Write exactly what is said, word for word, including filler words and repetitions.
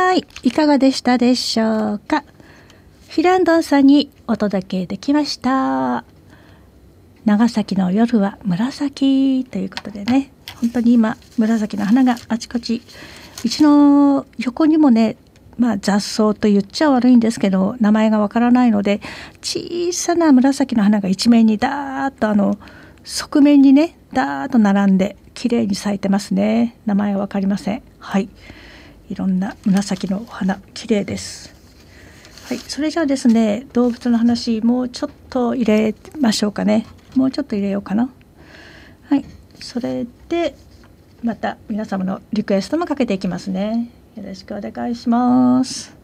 はい、いかがでしたでしょうか。フィランドンさんにお届けできました。長崎の夜は紫ということでね、本当に今紫の花があちこち、うちの横にもね、まあ雑草と言っちゃ悪いんですけど、名前がわからないので、小さな紫の花が一面にダーッとあの側面にねダーッと並んで綺麗に咲いてますね。名前はわかりません。はい、いろんな紫のお花綺麗です。はい、それじゃあですね、動物の話もうちょっと入れましょうかね。もうちょっと入れようかな。はい、それでまた皆様のリクエストもかけていきますね。よろしくお願いします。